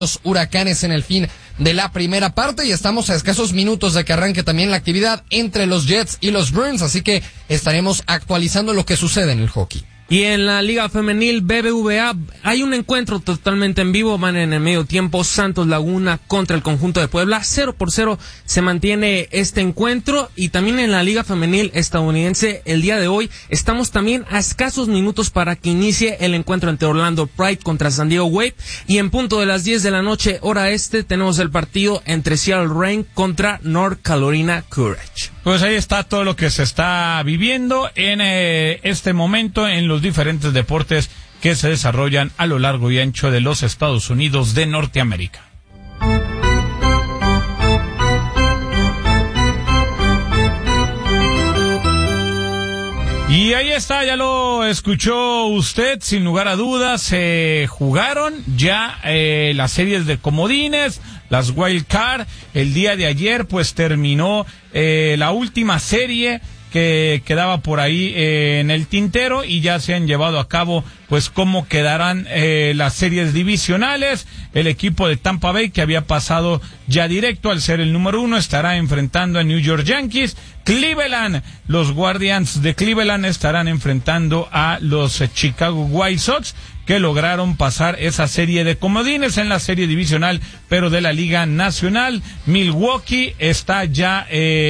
los Huracanes en el fin de la primera parte y estamos a escasos minutos de que arranque también la actividad entre los Jets y los Bruins, así que estaremos actualizando lo que sucede en el hockey. Y en la Liga Femenil BBVA hay un encuentro totalmente en vivo, van en el medio tiempo, Santos Laguna contra el conjunto de Puebla, 0-0 se mantiene este encuentro. Y también en la Liga Femenil estadounidense el día de hoy estamos también a escasos minutos para que inicie el encuentro entre Orlando Pride contra San Diego Wave, y en punto de las 10 de la noche hora este tenemos el partido entre Seattle Reign contra North Carolina Courage. Pues ahí está todo lo que se está viviendo en este momento en los diferentes deportes que se desarrollan a lo largo y ancho de los Estados Unidos de Norteamérica. Y ahí está, ya lo escuchó usted, sin lugar a dudas, se jugaron ya las series de comodines, las Wild Card. El día de ayer pues terminó la última serie que quedaba por ahí en el tintero, y ya se han llevado a cabo pues cómo quedarán las series divisionales. El equipo de Tampa Bay, que había pasado ya directo al ser el número 1, estará enfrentando a New York Yankees. Cleveland, los Guardians de Cleveland estarán enfrentando a los Chicago White Sox, que lograron pasar esa serie de comodines en la serie divisional, pero de la Liga Nacional. Milwaukee estaba ya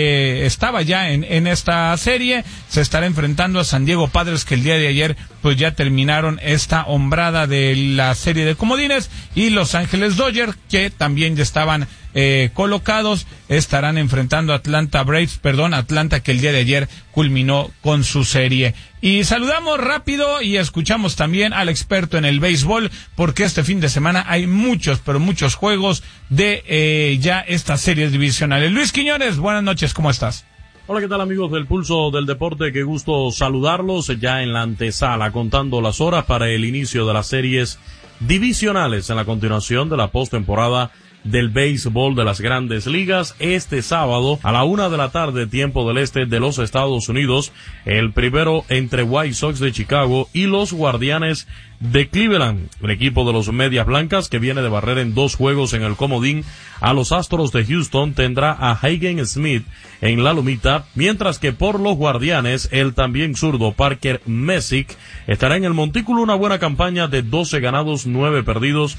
en esta serie, se estará enfrentando a San Diego Padres, que el día de ayer pues ya terminaron esta hombrada de la serie de comodines, y Los Ángeles Dodgers, que también ya estaban colocados, estarán enfrentando a Atlanta, que el día de ayer culminó con su serie. Y saludamos rápido y escuchamos también al experto en el béisbol, porque este fin de semana hay muchos juegos de ya estas series divisionales. Luis Quiñones, buenas noches, ¿cómo estás? Hola, ¿qué tal, amigos del Pulso del Deporte? Qué gusto saludarlos ya en la antesala, contando las horas para el inicio de las series divisionales en la continuación de la postemporada del béisbol de las Grandes Ligas. Este sábado a la 1:00 p.m, tiempo del este de los Estados Unidos, el primero entre White Sox de Chicago y los Guardianes de Cleveland. El equipo de los Medias Blancas, que viene de barrer en 2 juegos en el comodín a los Astros de Houston, tendrá a Hagen Smith en la lomita, mientras que por los Guardianes, el también zurdo Parker Messick estará en el montículo. Una buena campaña de 12 ganados, 9 perdidos,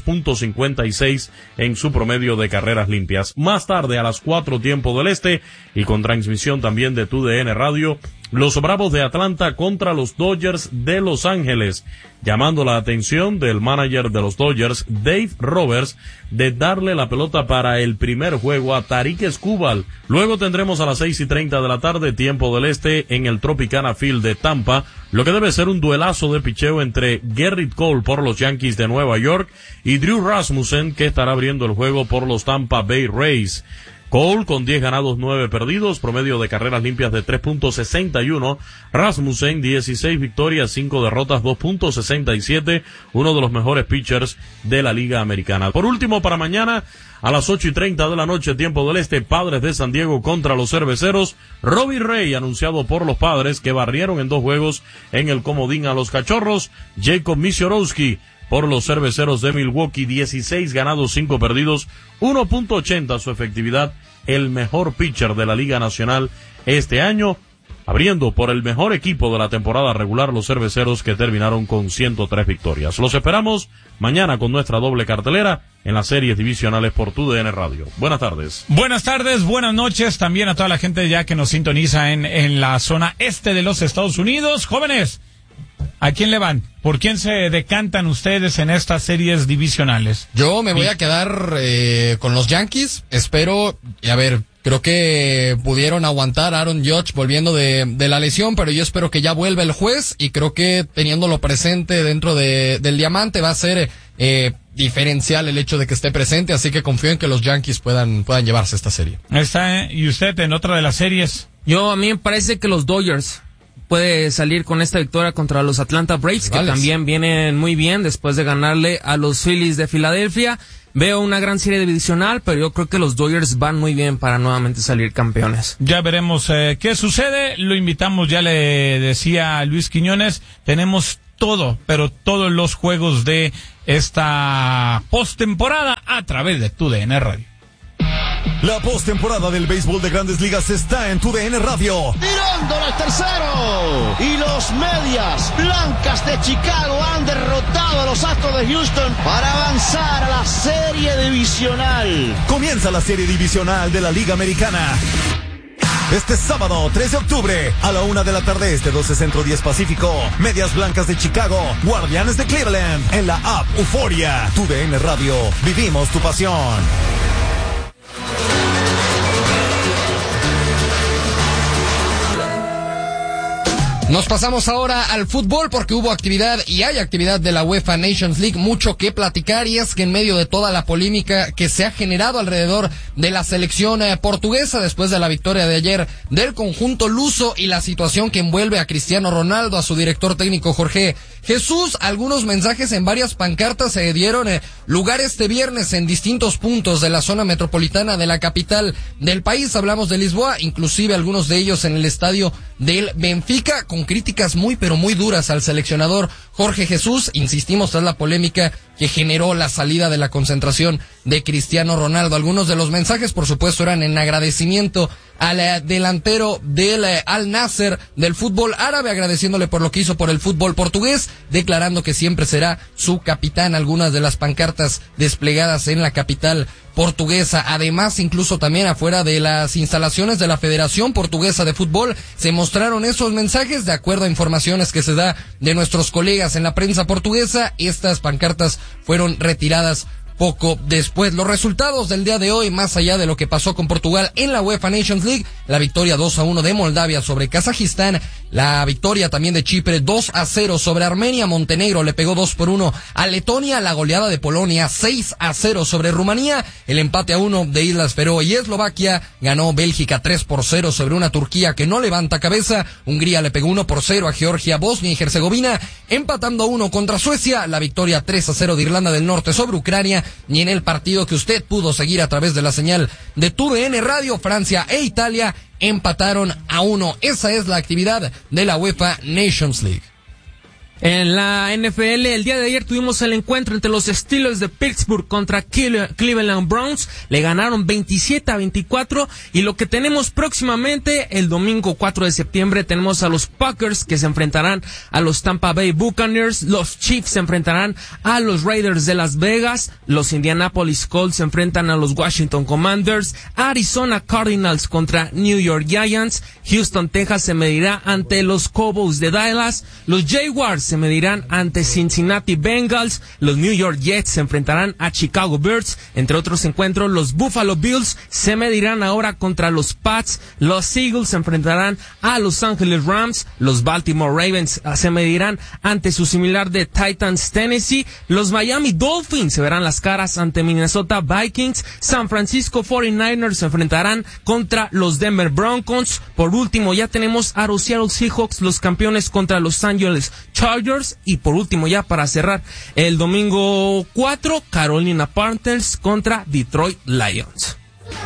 2.56 en su promedio de carreras limpias. Más tarde, a las 4 tiempo del este, y con transmisión también de TUDN Radio, los Bravos de Atlanta contra los Dodgers de Los Ángeles, llamando la atención del manager de los Dodgers, Dave Roberts, de darle la pelota para el primer juego a Tarik Skubal. Luego tendremos a las 6:30 de la tarde, tiempo del este, en el Tropicana Field de Tampa, lo que debe ser un duelazo de picheo entre Gerrit Cole por los Yankees de Nueva York y Drew Rasmussen, que estará abriendo el juego por los Tampa Bay Rays. Cole con 10 ganados, 9 perdidos, promedio de carreras limpias de 3.61. Rasmussen, 16 victorias, 5 derrotas, 2.67. Uno de los mejores pitchers de la Liga Americana. Por último, para mañana, a las 8:30 de la noche, tiempo del este, Padres de San Diego contra los Cerveceros. Robbie Ray, anunciado por los Padres, que barrieron en 2 juegos en el comodín a los Cachorros. Jacob Misiorowski por los Cerveceros de Milwaukee, 16 ganados, 5 perdidos, 1.80 su efectividad, el mejor pitcher de la Liga Nacional este año, abriendo por el mejor equipo de la temporada regular, los Cerveceros, que terminaron con 103 victorias. Los esperamos mañana con nuestra doble cartelera en las series divisionales por TUDN Radio. Buenas tardes. Buenas tardes, buenas noches también a toda la gente ya que nos sintoniza en la zona este de los Estados Unidos. Jóvenes, ¿a quién le van? ¿Por quién se decantan ustedes en estas series divisionales? Yo me voy a quedar con los Yankees. Espero, creo que pudieron aguantar a Aaron Judge volviendo de la lesión, pero yo espero que ya vuelva el juez, y creo que teniéndolo presente dentro del diamante va a ser diferencial el hecho de que esté presente, así que confío en que los Yankees puedan llevarse esta serie. ¿Y usted en otra de las series? A mí me parece que los Dodgers puede salir con esta victoria contra los Atlanta Braves, que también vienen muy bien después de ganarle a los Phillies de Filadelfia. Veo una gran serie divisional, pero yo creo que los Dodgers van muy bien para nuevamente salir campeones. Ya veremos qué sucede. Lo invitamos, ya le decía a Luis Quiñones, tenemos todo, pero todos los juegos de esta postemporada a través de TUDN Radio. La postemporada del béisbol de Grandes Ligas está en TUDN Radio. Tirándole al tercero. Y los Medias Blancas de Chicago han derrotado a los Astros de Houston para avanzar a la serie divisional. Comienza la serie divisional de la Liga Americana. Este sábado, 3 de octubre, a la 1 de la tarde, este 12 Centro 10 Pacífico, Medias Blancas de Chicago, Guardianes de Cleveland, en la app Euforia. TUDN Radio, vivimos tu pasión. Nos pasamos ahora al fútbol porque hubo actividad y hay actividad de la UEFA Nations League, mucho que platicar, y es que en medio de toda la polémica que se ha generado alrededor de la selección portuguesa después de la victoria de ayer del conjunto luso y la situación que envuelve a Cristiano Ronaldo, a su director técnico Jorge Jesús, algunos mensajes en varias pancartas se dieron lugar este viernes en distintos puntos de la zona metropolitana de la capital del país. Hablamos de Lisboa, inclusive algunos de ellos en el estadio del Benfica, con críticas muy pero muy duras al seleccionador Jorge Jesús, insistimos, tras la polémica que generó la salida de la concentración de Cristiano Ronaldo. Algunos de los mensajes, por supuesto, eran en agradecimiento al delantero del Al Nasser del fútbol árabe, agradeciéndole por lo que hizo por el fútbol portugués, declarando que siempre será su capitán. Algunas de las pancartas desplegadas en la capital portuguesa. Además, incluso también afuera de las instalaciones de la Federación Portuguesa de Fútbol se mostraron esos mensajes. De acuerdo a informaciones que se da de nuestros colegas en la prensa portuguesa, estas pancartas fueron retiradas poco después. Los resultados del día de hoy, más allá de lo que pasó con Portugal en la UEFA Nations League, la victoria 2-1 de Moldavia sobre Kazajistán, la victoria también de Chipre 2-0 sobre Armenia, Montenegro le pegó 2-1 a Letonia, la goleada de Polonia 6-0 sobre Rumanía, el empate 1 de Islas Feroe y Eslovaquia, ganó Bélgica 3-0 sobre una Turquía que no levanta cabeza, Hungría le pegó 1-0 a Georgia, Bosnia y Herzegovina, empatando 1 contra Suecia, la victoria 3-0 de Irlanda del Norte sobre Ucrania, y en el partido que usted pudo seguir a través de la señal de TUDN Radio, Francia e Italia empataron 1. Esa es la actividad de la UEFA Nations League. En la NFL, el día de ayer tuvimos el encuentro entre los Steelers de Pittsburgh contra Cleveland Browns. Le ganaron 27-24. Y lo que tenemos próximamente, el domingo 4 de septiembre, tenemos a los Packers que se enfrentarán a los Tampa Bay Buccaneers. Los Chiefs se enfrentarán a los Raiders de Las Vegas. Los Indianapolis Colts se enfrentan a los Washington Commanders. Arizona Cardinals contra New York Giants. Houston, Texas se medirá ante los Cowboys de Dallas. Los Jaguars se medirán ante Cincinnati Bengals, los New York Jets se enfrentarán a Chicago Bears, entre otros encuentros. Los Buffalo Bills se medirán ahora contra los Pats, los Eagles se enfrentarán a Los Angeles Rams, los Baltimore Ravens se medirán ante su similar de Titans Tennessee, los Miami Dolphins se verán las caras ante Minnesota Vikings, San Francisco 49ers se enfrentarán contra los Denver Broncos. Por último ya tenemos a los Seattle Seahawks, los campeones, contra Los Angeles Chargers. Y por último, ya para cerrar, el domingo 4, Carolina Panthers contra Detroit Lions.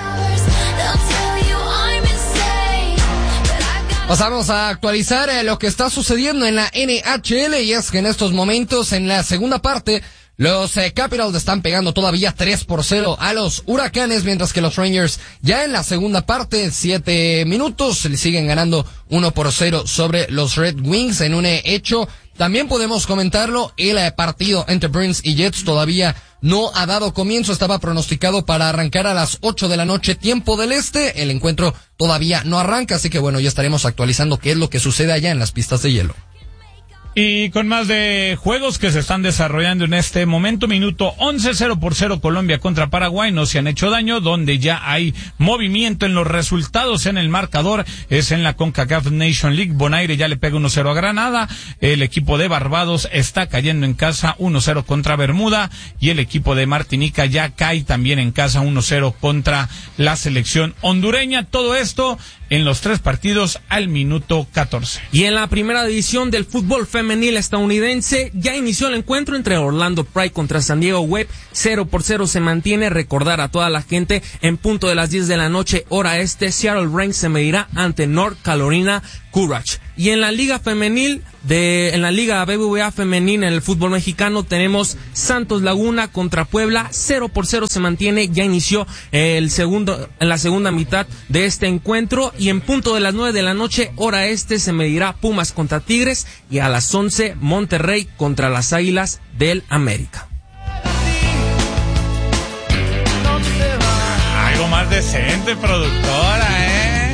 Pasamos a actualizar lo que está sucediendo en la NHL, y es que en estos momentos, en la segunda parte, los Capitals están pegando todavía 3-0 a los Huracanes, mientras que los Rangers ya en la segunda parte, 7 minutos, le siguen ganando 1-0 sobre los Red Wings en un hecho. También podemos comentarlo, el partido entre Bruins y Jets todavía no ha dado comienzo, estaba pronosticado para arrancar a las 8 de la noche, tiempo del este, el encuentro todavía no arranca, así que bueno, ya estaremos actualizando qué es lo que sucede allá en las pistas de hielo. Y con más de juegos que se están desarrollando en este momento, minuto 11, 0-0 Colombia contra Paraguay, no se han hecho daño, donde ya hay movimiento en los resultados en el marcador, es en la CONCACAF Nation League. Bonaire ya le pega 1-0 a Granada, el equipo de Barbados está cayendo en casa 1-0 contra Bermuda, y el equipo de Martinica ya cae también en casa 1-0 contra la selección hondureña. Todo esto en los 3 partidos al minuto 14. Y en la primera división del fútbol femenil estadounidense ya inició el encuentro entre Orlando Pride contra San Diego Wave. 0-0 se mantiene. Recordar a toda la gente, en punto de las 10 de la noche hora este, Seattle Reigns se medirá ante North Carolina Courage. Y en la liga femenil en la liga BBVA femenil en el fútbol mexicano tenemos Santos Laguna contra Puebla, 0-0 se mantiene, ya inició en la segunda mitad de este encuentro, y en punto de las 9 de la noche, hora este, se medirá Pumas contra Tigres, y a las 11 Monterrey contra las Águilas del América. Algo más decente, productora,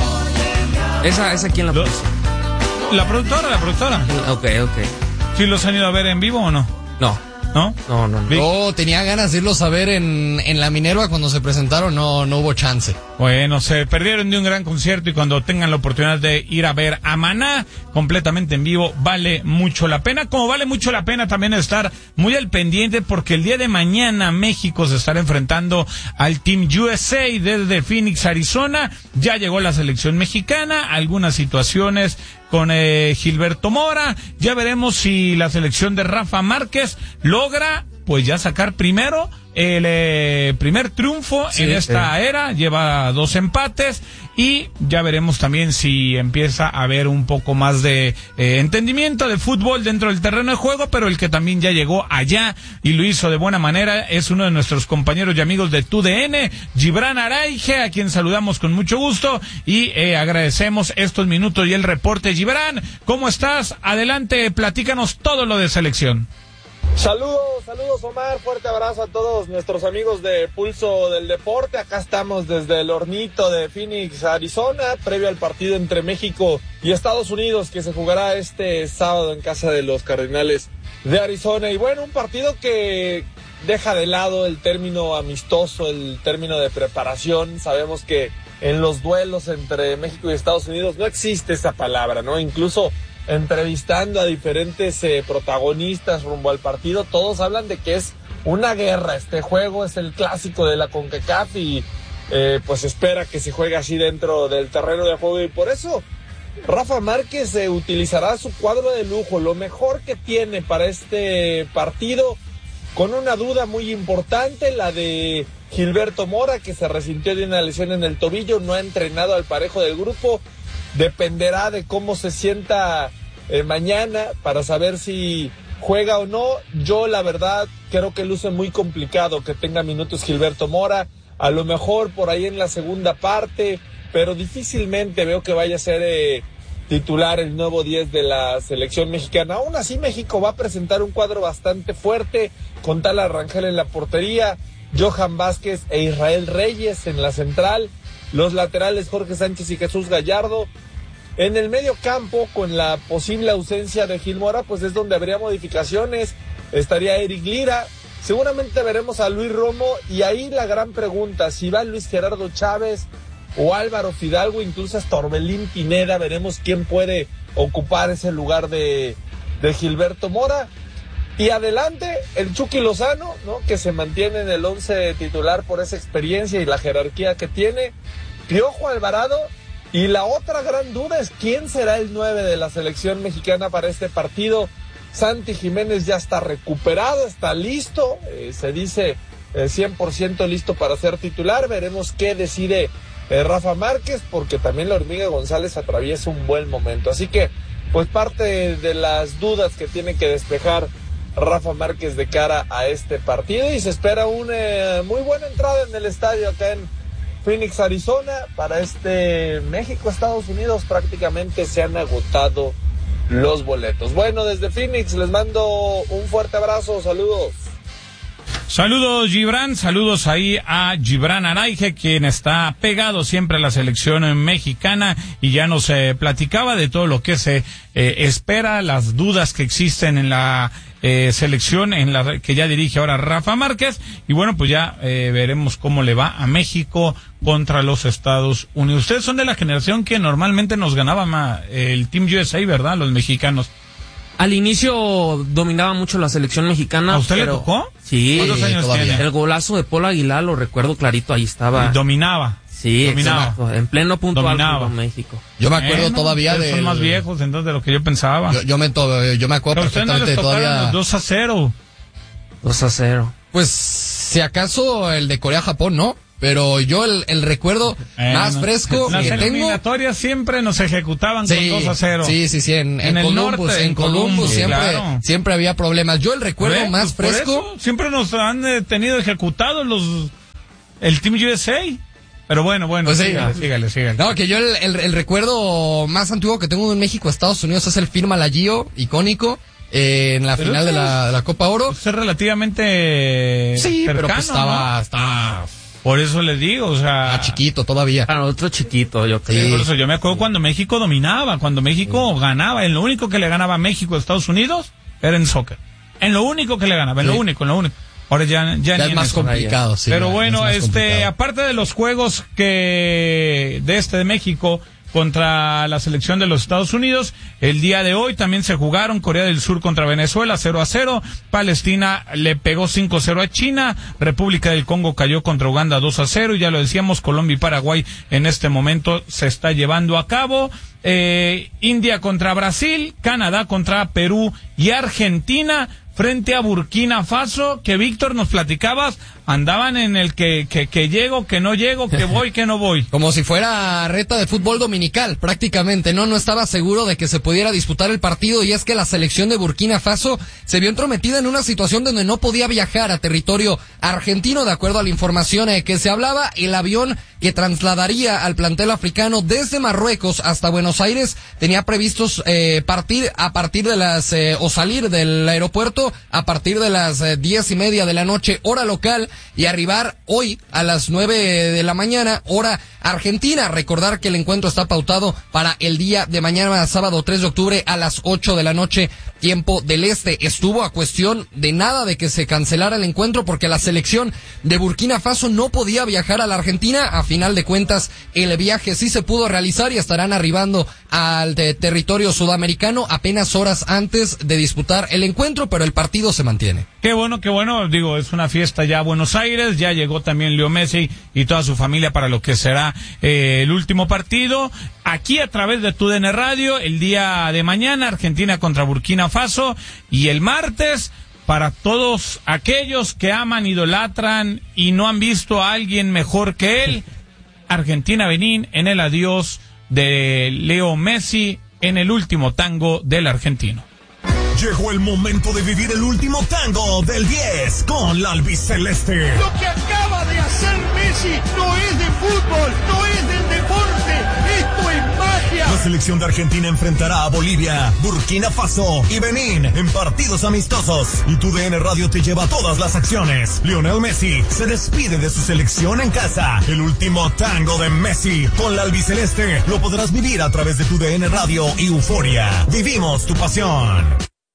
¿Esa quién la puso? La productora. Ok. ¿Sí los han ido a ver en vivo o no? No. ¿No? Yo tenía ganas de irlos a ver en la Minerva cuando se presentaron, no hubo chance. Bueno, se perdieron de un gran concierto, y cuando tengan la oportunidad de ir a ver a Maná completamente en vivo, vale mucho la pena. Como vale mucho la pena también estar muy al pendiente, porque el día de mañana México se estará enfrentando al Team USA desde Phoenix, Arizona. Ya llegó la selección mexicana, algunas situaciones con Gilberto Mora. Ya veremos si la selección de Rafa Márquez logra pues ya sacar primero el primer triunfo en esta era. Lleva 2 empates, y ya veremos también si empieza a haber un poco más de entendimiento de fútbol dentro del terreno de juego. Pero el que también ya llegó allá y lo hizo de buena manera es uno de nuestros compañeros y amigos de TUDN, Gibran Araige, a quien saludamos con mucho gusto y agradecemos estos minutos y el reporte. Gibran, ¿cómo estás? Adelante, platícanos todo lo de selección. Saludos Omar, fuerte abrazo a todos nuestros amigos de Pulso del Deporte. Acá estamos desde el hornito de Phoenix, Arizona, previo al partido entre México y Estados Unidos, que se jugará este sábado en casa de los Cardenales de Arizona. Y bueno, un partido que deja de lado el término amistoso, el término de preparación. Sabemos que en los duelos entre México y Estados Unidos no existe esa palabra, ¿no? Incluso entrevistando a diferentes protagonistas rumbo al partido, todos hablan de que es una guerra. Este juego es el clásico de la CONCACAF, y pues espera que se juegue así dentro del terreno de juego, y por eso Rafa Márquez utilizará su cuadro de lujo, lo mejor que tiene para este partido, con una duda muy importante, la de Gilberto Mora, que se resintió de una lesión en el tobillo, no ha entrenado al parejo del grupo. Dependerá de cómo se sienta mañana para saber si juega o no. Yo la verdad creo que luce muy complicado que tenga minutos Gilberto Mora, a lo mejor por ahí en la segunda parte, pero difícilmente veo que vaya a ser titular el nuevo 10 de la selección mexicana. Aún así México va a presentar un cuadro bastante fuerte, con Tala Rangel en la portería, Johan Vázquez e Israel Reyes en la central, los laterales Jorge Sánchez y Jesús Gallardo. En el medio campo, con la posible ausencia de Gil Mora, pues es donde habría modificaciones. Estaría Eric Lira, seguramente veremos a Luis Romo, y ahí la gran pregunta, si va Luis Gerardo Chávez o Álvaro Fidalgo, incluso hasta Orbelín Pineda. Veremos quién puede ocupar ese lugar de Gilberto Mora. Y adelante el Chucky Lozano, ¿no?, que se mantiene en el 11 titular por esa experiencia y la jerarquía que tiene. Piojo Alvarado. Y la otra gran duda es quién será el 9 de la selección mexicana para este partido. Santi Jiménez ya está recuperado, está listo, se dice 100% listo para ser titular. Veremos qué decide Rafa Márquez, porque también la Hormiga González atraviesa un buen momento. Así que, pues parte de las dudas que tiene que despejar Rafa Márquez de cara a este partido, y se espera una muy buena entrada en el estadio acá en Phoenix, Arizona, para este México-Estados Unidos. Prácticamente se han agotado los boletos. Bueno, desde Phoenix les mando un fuerte abrazo, saludos. Saludos Gibran, saludos ahí a Gibran Araige, quien está pegado siempre a la selección mexicana, y ya nos platicaba de todo lo que se espera, las dudas que existen en la selección en la que ya dirige ahora Rafa Márquez, y bueno, pues ya veremos cómo le va a México contra los Estados Unidos. Ustedes son de la generación que normalmente nos ganaba el Team USA, ¿verdad? Los mexicanos. Al inicio dominaba mucho la selección mexicana. ¿A usted le tocó? Sí. ¿Cuántos años tiene? El golazo de Paul Aguilar lo recuerdo clarito, ahí estaba. Dominaba. Sí, exacto, en pleno punto alto en México. Yo me acuerdo todavía de. Son más viejos entonces de lo que yo pensaba. Yo me acuerdo perfectamente todavía. 2-0. 2-0. Pues si acaso el de Corea-Japón, ¿no? pero yo el recuerdo más fresco las que tengo. Las eliminatorias siempre nos ejecutaban con 2-0. Sí, en el Columbus, norte, en Columbus siempre había problemas. Yo el recuerdo más fresco. Siempre nos han tenido ejecutados el Team USA. Pero bueno, pues sígale. No, que yo el recuerdo más antiguo que tengo en México, Estados Unidos, es el Firma la Gio, icónico, en la final de la Copa Oro. Es relativamente cercano, pero pues estaba por eso les digo, o sea, chiquito todavía. Para otro chiquito, yo creo. Sí. Por eso yo me acuerdo cuando México dominaba, cuando México ganaba, en lo único que le ganaba a México a Estados Unidos era en soccer. En lo único que le ganaba, en lo único. Ahora ya es más complicado, sí. Pero bueno, aparte de los juegos de México contra la selección de los Estados Unidos, el día de hoy también se jugaron Corea del Sur contra Venezuela 0-0, Palestina le pegó 5-0 a China, República del Congo cayó contra Uganda 2-0, y ya lo decíamos, Colombia y Paraguay en este momento se está llevando a cabo. India contra Brasil, Canadá contra Perú y Argentina frente a Burkina Faso, que Víctor nos platicabas, andaban en el que llego, que no llego, que voy, que no voy. Como si fuera reta de fútbol dominical, prácticamente, no estaba seguro de que se pudiera disputar el partido, y es que la selección de Burkina Faso se vio entrometida en una situación donde no podía viajar a territorio argentino, de acuerdo a la información que se hablaba. El avión que trasladaría al plantel africano desde Marruecos hasta Buenos Aires tenía previstos salir del aeropuerto a partir de las 10:30 de la noche, hora local, y arribar hoy a las 9 de la mañana, hora argentina. Recordar que el encuentro está pautado para el día de mañana, sábado 3 de octubre, a las 8 de la noche, tiempo del este. Estuvo a cuestión de nada de que se cancelara el encuentro, porque la selección de Burkina Faso no podía viajar a la Argentina. A final de cuentas, el viaje sí se pudo realizar y estarán arribando al territorio sudamericano apenas horas antes de disputar el encuentro, pero el partido se mantiene. Qué bueno, digo, es una fiesta ya a Buenos Aires, ya llegó también Leo Messi y toda su familia para lo que será el último partido. Aquí a través de TUDN Radio, el día de mañana, Argentina contra Burkina Faso, y el martes, para todos aquellos que aman, idolatran y no han visto a alguien mejor que él, Argentina-Benín en el adiós de Leo Messi en el último tango del argentino. Llegó el momento de vivir el último tango del 10 con la albiceleste. Lo que acaba de hacer Messi no es de fútbol, no es del deporte, esto es magia. La selección de Argentina enfrentará a Bolivia, Burkina Faso y Benín en partidos amistosos. Y TUDN Radio te lleva todas las acciones. Lionel Messi se despide de su selección en casa. El último tango de Messi con la albiceleste lo podrás vivir a través de TUDN Radio y Euforia. Vivimos tu pasión.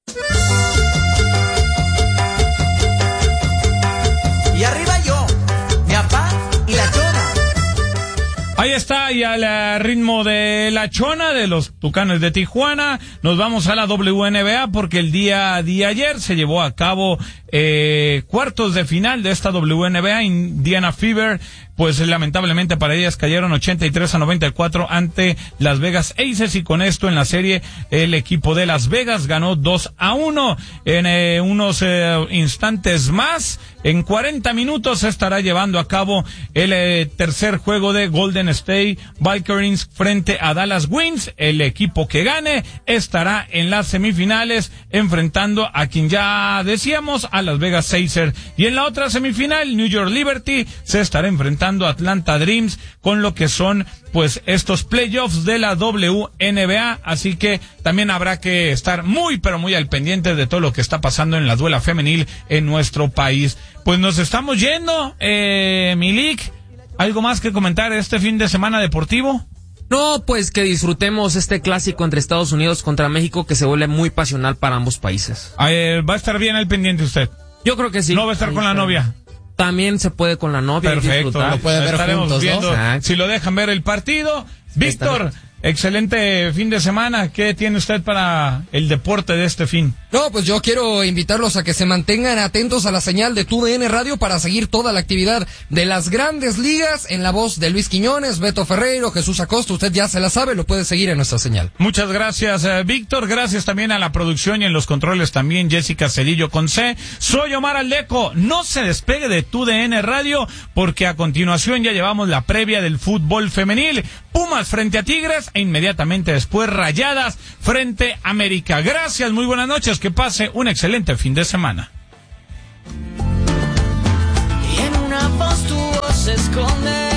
Y arriba yo, mi papá y la chona. Ahí está, y al ritmo de la chona de los Tucanes de Tijuana, nos vamos a la WNBA, porque el día de ayer se llevó a cabo cuartos de final de esta WNBA. Indiana Fever, pues lamentablemente para ellas cayeron 83-94 ante Las Vegas Aces, y con esto en la serie el equipo de Las Vegas ganó 2-1. En unos instantes más, en 40 minutos, se estará llevando a cabo el tercer juego de Golden State Vikings frente a Dallas Wings. El equipo que gane estará en las semifinales enfrentando a quien ya decíamos, a Las Vegas Aces. Y en la otra semifinal, New York Liberty se estará enfrentando a Atlanta Dreams, con lo que son pues estos playoffs de la WNBA. Así que también habrá que estar muy pero muy al pendiente de todo lo que está pasando en la duela femenil en nuestro país. Pues nos estamos yendo, Milik, ¿algo más que comentar este fin de semana deportivo? No, pues que disfrutemos este clásico entre Estados Unidos contra México, que se vuelve muy pasional para ambos países. ¿Va a estar bien al pendiente usted? Yo creo que sí. ¿No va a estar con la novia? También se puede con la novia. Perfecto, lo puede ver estaremos juntos, viendo, ¿no? si lo dejan ver el partido. Víctor, excelente fin de semana. ¿Qué tiene usted para el deporte de este fin? No, pues yo quiero invitarlos a que se mantengan atentos a la señal de TUDN Radio para seguir toda la actividad de las grandes ligas en la voz de Luis Quiñones, Beto Ferreiro, Jesús Acosta. Usted ya se la sabe, lo puede seguir en nuestra señal. Muchas gracias, Víctor. Gracias también a la producción y en los controles también Jessica Cedillo con C. Soy Omar Aldeco. No se despegue de TUDN Radio porque a continuación ya llevamos la previa del fútbol femenil. Pumas frente a Tigres e inmediatamente después Rayadas frente a América. Gracias, muy buenas noches. Que pase un excelente fin de semana. Y en una voz tu voz se esconde.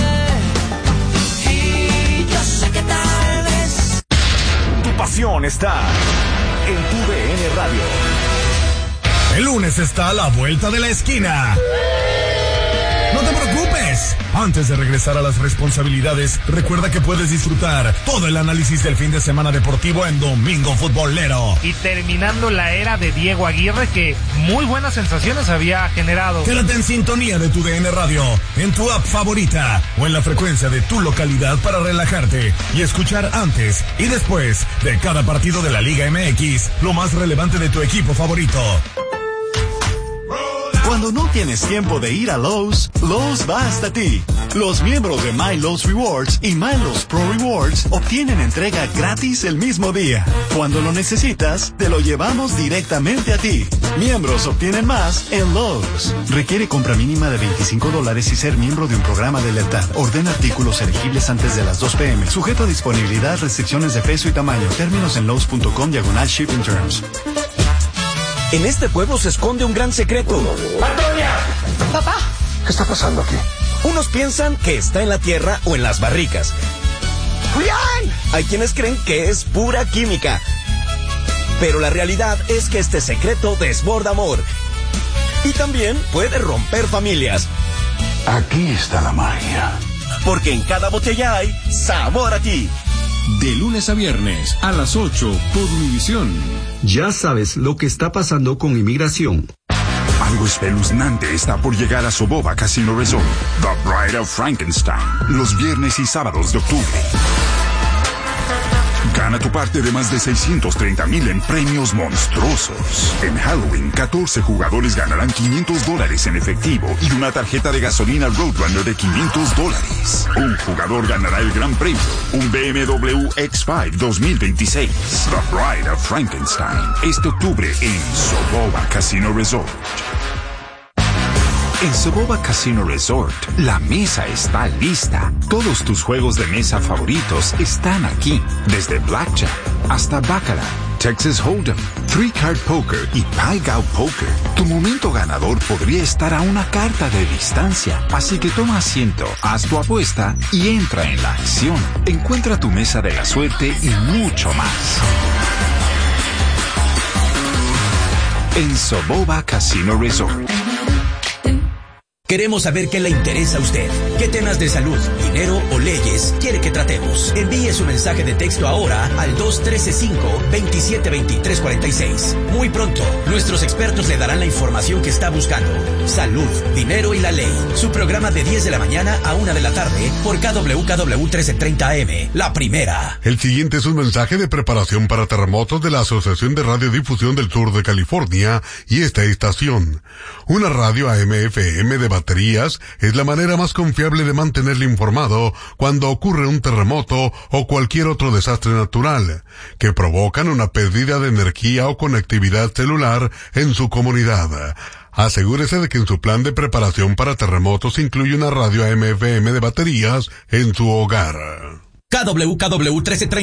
Y yo sé que tal vez Tu pasión está en TUDN Radio. El lunes está a la vuelta de la esquina. No te preocupes. Antes de regresar a las responsabilidades, recuerda que puedes disfrutar todo el análisis del fin de semana deportivo en Domingo Futbolero. Y terminando la era de Diego Aguirre, que muy buenas sensaciones había generado. Quédate en sintonía de TUDN Radio, en tu app favorita o en la frecuencia de tu localidad para relajarte y escuchar antes y después de cada partido de la Liga MX lo más relevante de tu equipo favorito. Cuando no tienes tiempo de ir a Lowe's, Lowe's va hasta ti. Los miembros de My Lowe's Rewards y My Lowe's Pro Rewards obtienen entrega gratis el mismo día. Cuando lo necesitas, te lo llevamos directamente a ti. Miembros obtienen más en Lowe's. Requiere compra mínima de $25 y ser miembro de un programa de lealtad. Ordena artículos elegibles antes de las 2 p.m. Sujeto a disponibilidad, restricciones de peso y tamaño. Términos en Lowe's.com/shipping terms. En este pueblo se esconde un gran secreto. ¡Antonia! ¡Papá! ¿Qué está pasando aquí? Unos piensan que está en la tierra o en las barricas. ¡Julián! Hay quienes creen que es pura química. Pero la realidad es que este secreto desborda amor. Y también puede romper familias. Aquí está la magia. Porque en cada botella hay sabor a ti. De lunes a viernes a las 8 por Univisión. Ya sabes lo que está pasando con inmigración. Algo espeluznante está por llegar a Soboba Casino Resort. The Bride of Frankenstein. Los viernes y sábados de octubre. Gana tu parte de más de 630,000 en premios monstruosos. En Halloween, 14 jugadores ganarán $500 en efectivo y una tarjeta de gasolina Roadrunner de $500. Un jugador ganará el gran premio, un BMW X5 2026. The Bride of Frankenstein. Este octubre en Soboba Casino Resort. En Soboba Casino Resort, la mesa está lista. Todos tus juegos de mesa favoritos están aquí. Desde Blackjack hasta Baccarat, Texas Hold'em, Three Card Poker y Pai Gow Poker. Tu momento ganador podría estar a una carta de distancia. Así que toma asiento, haz tu apuesta y entra en la acción. Encuentra tu mesa de la suerte y mucho más. En Soboba Casino Resort. Queremos saber qué le interesa a usted. ¿Qué temas de salud, dinero o leyes quiere que tratemos? Envíe su mensaje de texto ahora al 213-5-272346. Muy pronto, nuestros expertos le darán la información que está buscando. Salud, dinero y la ley. Su programa de 10 de la mañana a 1 de la tarde por KWKW 1330 AM. La primera. El siguiente es un mensaje de preparación para terremotos de la Asociación de Radiodifusión del Sur de California y esta estación. Una radio AM/FM de baterías es la manera más confiable de mantenerle informado cuando ocurre un terremoto o cualquier otro desastre natural que provocan una pérdida de energía o conectividad celular en su comunidad. Asegúrese de que en su plan de preparación para terremotos incluye una radio AM/FM de baterías en su hogar. KWKW 1330